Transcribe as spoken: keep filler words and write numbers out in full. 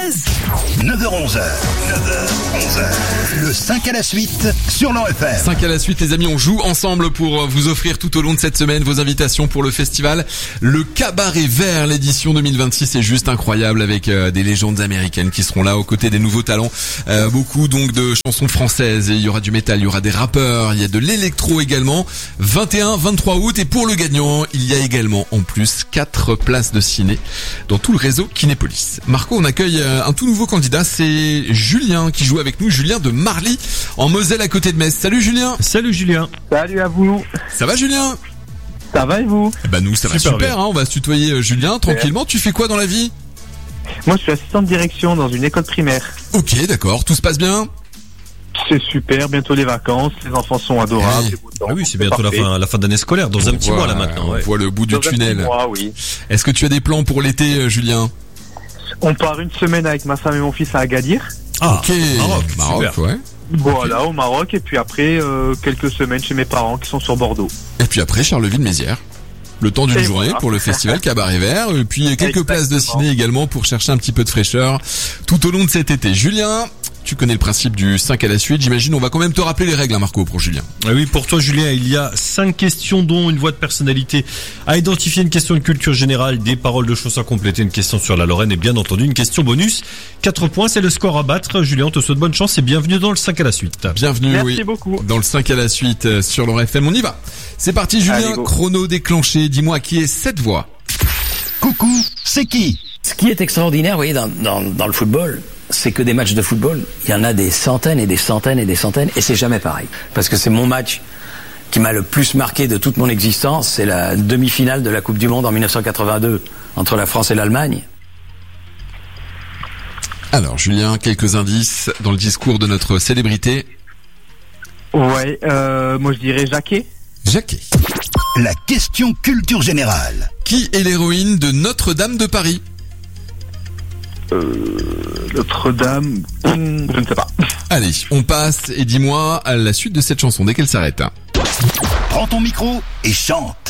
seize. neuf heures onze. neuf heures onze. Le cinq à la suite sur l'O F M. cinq à la suite, les amis, on joue ensemble pour vous offrir tout au long de cette semaine vos invitations pour le festival Le Cabaret Vert, l'édition deux mille vingt-six. C'est juste incroyable avec euh, des légendes américaines qui seront là aux côtés des nouveaux talents. Euh, beaucoup donc de chansons françaises. Et il y aura du métal, il y aura des rappeurs, il y a de l'électro également. vingt et un, vingt-trois août. Et pour le gagnant, il y a également en plus quatre places de ciné dans tout le réseau Kinépolis. Marco, on accueille euh, un tout nouveau candidat. C'est Julien qui joue avec nous. Julien de Marly en Moselle à côté de Metz. Salut Julien. Salut Julien. Salut à vous. Ça va Julien? Ça va et vous? Eh ben nous ça Super va super, hein, on va se tutoyer euh, Julien, tranquillement. Tu fais quoi dans la vie? Moi je suis assistant de direction dans une école primaire. Ok, d'accord, tout se passe bien? C'est super, bientôt les vacances, les enfants sont adorables. Hey. c'est beau temps, Ah oui, c'est c'est bientôt la parfait. fin, la fin d'année scolaire, dans un On petit voit, mois là maintenant. On Ouais. voit le bout du Dans un petit tunnel. mois, oui. Est-ce que tu as des plans pour l'été euh, Julien? On part une semaine avec ma femme et mon fils à Agadir. Ah, Ok, Maroc, Maroc, super. ouais. Voilà, au Maroc, et puis après euh, quelques semaines chez mes parents qui sont sur Bordeaux. Et puis après Charleville-Mézières. Le temps d'une Et journée voilà. pour le festival Cabaret Vert. Et puis quelques Exactement. places de ciné également pour chercher un petit peu de fraîcheur tout au long de cet été. Julien, tu connais le principe du cinq à la suite. J'imagine on va quand même te rappeler les règles, hein, Marco, pour Julien. Ah oui, pour toi Julien, il y a cinq questions dont une voix de personnalité à identifier, une question de culture générale, des paroles de chansons à compléter, une question sur la Lorraine et bien entendu une question bonus. quatre points, c'est le score à battre. Julien, on te souhaite bonne chance et bienvenue dans le cinq à la suite. Bienvenue, Merci oui, beaucoup. dans le cinq à la suite euh, sur l'O F M. On y va. C'est parti Julien, Allez, go. chrono déclenché. Dis-moi qui est cette voix? Coucou, c'est qui? Ce qui est extraordinaire, vous voyez, dans, dans, dans le football, c'est que des matchs de football, il y en a des centaines et des centaines et des centaines, et c'est jamais pareil. Parce que c'est mon match qui m'a le plus marqué de toute mon existence, c'est la demi-finale de la Coupe du Monde en mille neuf cent quatre-vingt-deux entre la France et l'Allemagne. Alors Julien, quelques indices dans le discours de notre célébrité. Ouais, euh, moi je dirais Jacquet. Jacquet. La question culture générale. Qui est l'héroïne de Notre-Dame de Paris? Notre-Dame, hum, je ne sais pas. Allez, on passe et dis-moi à la suite de cette chanson dès qu'elle s'arrête. Prends ton micro et chante.